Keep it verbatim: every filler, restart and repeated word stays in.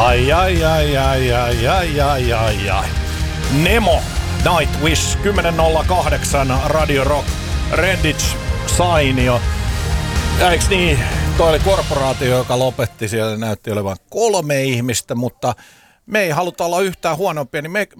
Ai, ai, ai, ai, ai, ai, ai, ai, ai. Nemo, Nightwish, kymmenen nolla kahdeksan, Radio Rock, Redditch, Sainio. Ja eiks niin, toi oli korporaatio, joka lopetti, siellä näytti olevan kolme ihmistä, mutta me ei haluta olla yhtään huonompia, niin me,